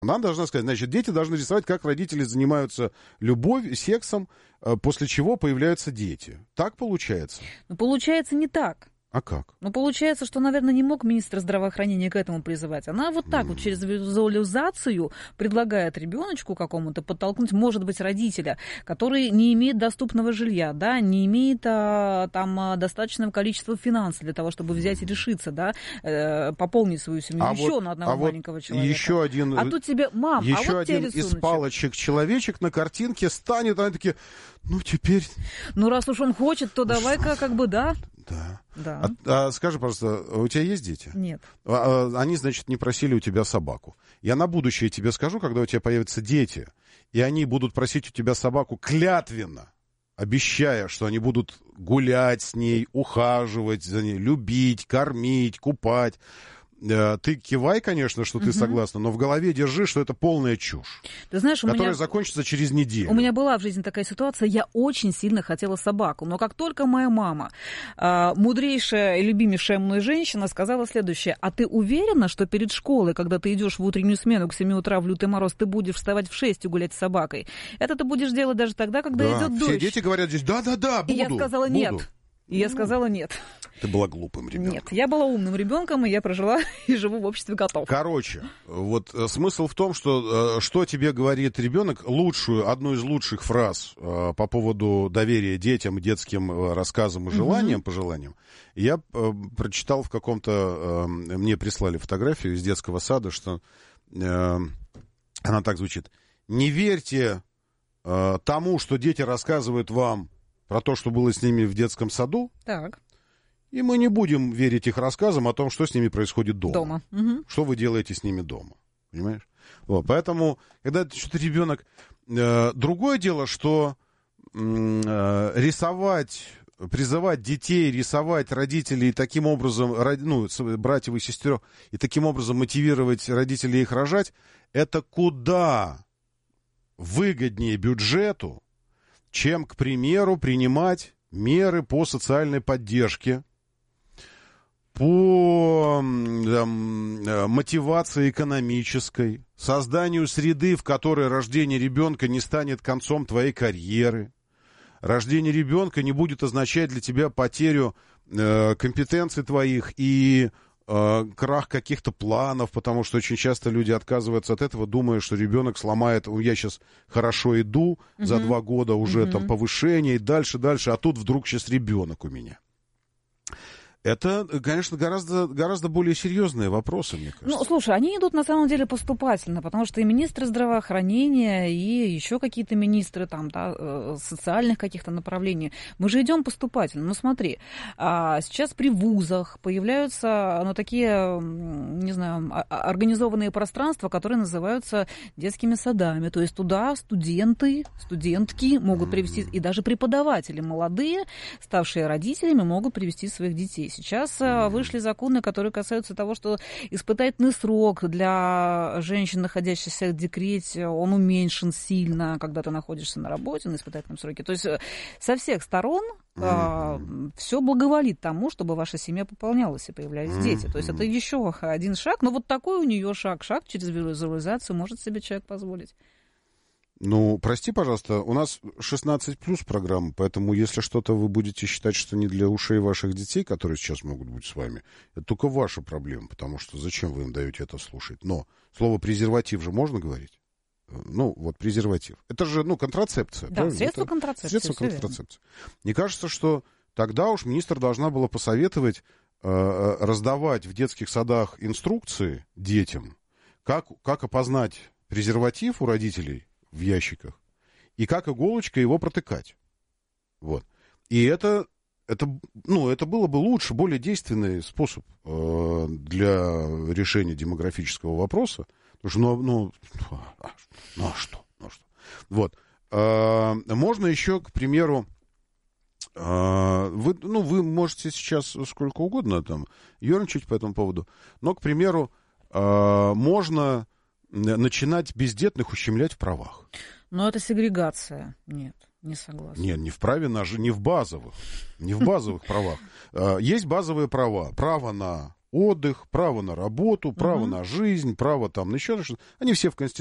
Она должна сказать, значит, дети должны рисовать, как родители занимаются любовью, сексом, после чего появляются дети. Так получается? Ну, получается не так. А как? Ну, получается, что, наверное, не мог министр здравоохранения к этому призывать. Она вот так вот через визуализацию предлагает ребеночку какому-то подтолкнуть, может быть, родителя, который не имеет доступного жилья, да, не имеет там достаточного количества финансов для того, чтобы взять и решиться, да, пополнить свою семью еще на одного маленького человека. Еще один, а тут тебе, мам, еще а вот тебе один рисуночек. из палочек-человечек на картинке станет, они такие, ну, теперь... Ну, раз уж он хочет, то давай-ка как бы, да. Да. А скажи, пожалуйста, у тебя есть дети? Нет. Они, значит, не просили у тебя собаку. Я на будущее тебе скажу, когда у тебя появятся дети, и они будут просить у тебя собаку клятвенно, обещая, что они будут гулять с ней, ухаживать за ней, любить, кормить, купать. Ты кивай, конечно, что ты согласна, но в голове держи, что это полная чушь, ты знаешь, которая закончится через неделю. У меня была в жизни такая ситуация, я очень сильно хотела собаку, но как только моя мама, мудрейшая и любимейшая мной женщина, сказала следующее: а ты уверена, что перед школой, когда ты идешь в утреннюю смену к 7 утра в лютый мороз, ты будешь вставать в 6 и гулять с собакой? Это ты будешь делать даже тогда, когда идет дождь. Все дети говорят здесь, да-да-да, буду. И я сказала нет. И я сказала нет. Ты была глупым ребенком. Нет, я была умным ребенком, и я прожила и живу в обществе котов. Короче, вот смысл в том, что тебе говорит ребенок, одну из лучших фраз по поводу доверия детям, детским рассказам и желаниям, пожеланиям, я прочитал в каком-то, мне прислали фотографию из детского сада, что она так звучит: не верьте тому, что дети рассказывают вам про то, что было с ними в детском саду. Так. И мы не будем верить их рассказам о том, что с ними происходит дома. Что вы делаете с ними дома. Понимаешь? Вот, поэтому, когда что-то ребенок... другое дело, что призывать детей, рисовать родителей и таким образом, братьев и сестер, и таким образом мотивировать родителей их рожать, это куда выгоднее бюджету, чем, к примеру, принимать меры по социальной поддержке, по мотивации экономической, созданию среды, в которой рождение ребенка не станет концом твоей карьеры. Рождение ребенка не будет означать для тебя потерю компетенций твоих и крах каких-то планов, потому что очень часто люди отказываются от этого, думая, что ребенок сломает, я сейчас хорошо иду, за 2 года уже там повышение, и дальше, а тут вдруг сейчас ребенок у меня. Это, конечно, гораздо более серьезные вопросы, мне кажется. Ну, слушай, они идут на самом деле поступательно, потому что и министры здравоохранения, и еще какие-то министры там, да, социальных каких-то направлений. Мы же идем поступательно. Ну, смотри, сейчас при вузах появляются, такие, не знаю, организованные пространства, которые называются детскими садами. То есть туда студентки могут привести, и даже преподаватели молодые, ставшие родителями, могут привести своих детей. Сейчас вышли законы, которые касаются того, что испытательный срок для женщин, находящихся в декрете, он уменьшен сильно, когда ты находишься на работе на испытательном сроке. То есть со всех сторон все благоволит тому, чтобы ваша семья пополнялась и появлялись дети. То есть это еще один шаг. Но вот такой у нее шаг через визуализацию может себе человек позволить. Ну, прости, пожалуйста, у нас 16+ программа, поэтому если что-то вы будете считать, что не для ушей ваших детей, которые сейчас могут быть с вами, это только ваша проблема, потому что зачем вы им даете это слушать? Но слово презерватив же можно говорить? Ну, вот презерватив. Это же, контрацепция. Да, правильно? средство контрацепции. Средство контрацепции. Мне кажется, что тогда уж министр должна была посоветовать раздавать в детских садах инструкции детям, как опознать презерватив у родителей в ящиках, и как иголочкой его протыкать. Вот. И это было бы лучше, более действенный способ для решения демографического вопроса. Потому что, что? Вот. Можно еще, к примеру, вы можете сейчас сколько угодно там ерничать по этому поводу, но, к примеру, можно начинать бездетных ущемлять в правах. Но это сегрегация. Нет, не согласна. Нет, не в праве, не в базовых правах. Есть базовые права. Право на отдых, право на работу, право на жизнь, право там на еще что-то. Они все в Конституции